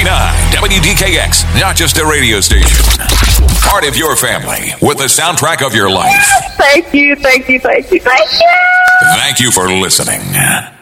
WDKX, not just a radio station. Part of your family with the soundtrack of your life. Thank you. Thank you for listening.